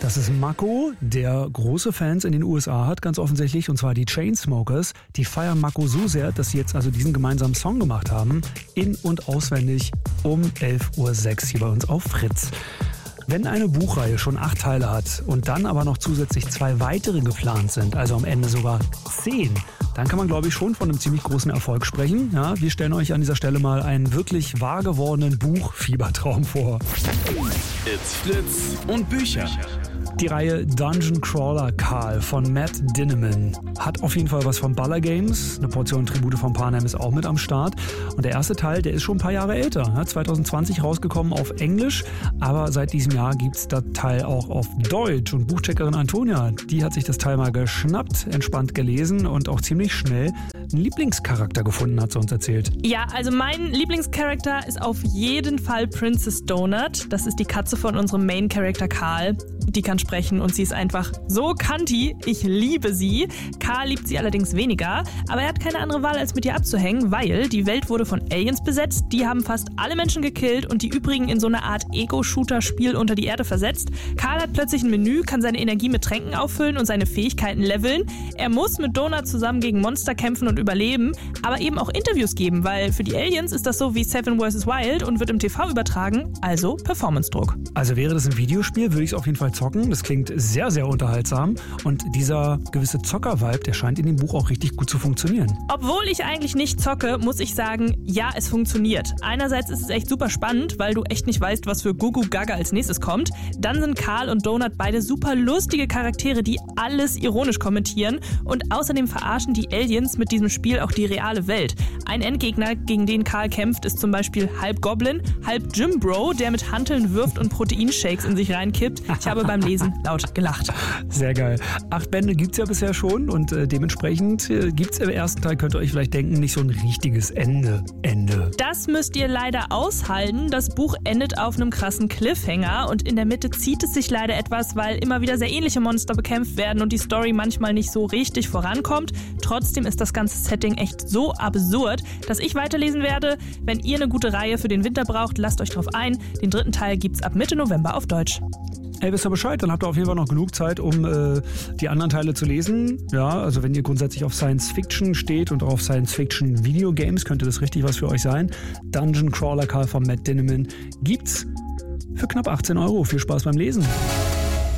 Das ist Mako, der große Fans in den USA hat, ganz offensichtlich, und zwar die Chainsmokers. Die feiern Mako so sehr, dass sie jetzt also diesen gemeinsamen Song gemacht haben, in- und auswendig um 11:06 Uhr hier bei uns auf Fritz. Wenn eine Buchreihe schon 8 Teile hat und dann aber noch zusätzlich 2 weitere geplant sind, also am Ende sogar 10, dann kann man, glaube ich, schon von einem ziemlich großen Erfolg sprechen. Ja, wir stellen euch an dieser Stelle mal einen wirklich wahr gewordenen Buchfiebertraum vor. It's Fritz und Bücher. Die Reihe Dungeon Crawler Carl von Matt Dinneman hat auf jeden Fall was von Baller Games. Eine Portion Tribute von Panem ist auch mit am Start. Und der erste Teil, der ist schon ein paar Jahre älter. 2020 rausgekommen auf Englisch. Aber seit diesem Jahr gibt es das Teil auch auf Deutsch. Und Buchcheckerin Antonia, die hat sich das Teil mal geschnappt, entspannt gelesen und auch ziemlich schnell einen Lieblingscharakter gefunden, hat sie uns erzählt. Ja, also mein Lieblingscharakter ist auf jeden Fall Princess Donut. Das ist die Katze von unserem Main-Character Carl. Die kann sprechen und sie ist einfach so kanti. Ich liebe sie. Carl liebt sie allerdings weniger, aber er hat keine andere Wahl, als mit ihr abzuhängen, weil die Welt wurde von Aliens besetzt. Die haben fast alle Menschen gekillt und die übrigen in so eine Art Ego-Shooter-Spiel unter die Erde versetzt. Carl hat plötzlich ein Menü, kann seine Energie mit Tränken auffüllen und seine Fähigkeiten leveln. Er muss mit Donut zusammen gegen Monster kämpfen und überleben, aber eben auch Interviews geben, weil für die Aliens ist das so wie Seven vs. Wild und wird im TV übertragen, also Performance-Druck. Also wäre das ein Videospiel, würde ich es auf jeden Fall zocken. Das klingt sehr, sehr unterhaltsam und dieser gewisse Zocker-Vibe, der scheint in dem Buch auch richtig gut zu funktionieren. Obwohl ich eigentlich nicht zocke, muss ich sagen, ja, es funktioniert. Einerseits ist es echt super spannend, weil du echt nicht weißt, was für Gugu Gaga als nächstes kommt. Dann sind Carl und Donut beide super lustige Charaktere, die alles ironisch kommentieren und außerdem verarschen die Aliens mit diesem Spiel auch die reale Welt. Ein Endgegner, gegen den Karl kämpft, ist zum Beispiel halb Goblin, halb Jim Bro, der mit Hanteln wirft und Proteinshakes in sich reinkippt. Ich habe beim Lesen laut gelacht. Sehr geil. 8 Bände gibt es ja bisher schon und dementsprechend gibt es im ersten Teil, könnt ihr euch vielleicht denken, nicht so ein richtiges Ende. Das müsst ihr leider aushalten. Das Buch endet auf einem krassen Cliffhanger und in der Mitte zieht es sich leider etwas, weil immer wieder sehr ähnliche Monster bekämpft werden und die Story manchmal nicht so richtig vorankommt. Trotzdem ist das ganze Setting echt so absurd, dass ich weiterlesen werde. Wenn ihr eine gute Reihe für den Winter braucht, lasst euch drauf ein. Den 3. Teil gibt's ab Mitte November auf Deutsch. Ey, wisst ihr Bescheid? Dann habt ihr auf jeden Fall noch genug Zeit, um die anderen Teile zu lesen. Ja, also wenn ihr grundsätzlich auf Science-Fiction steht und auch auf Science-Fiction-Videogames, könnte das richtig was für euch sein. Dungeon Crawler Carl von Matt Dinneman gibt's für knapp 18 €. Viel Spaß beim Lesen.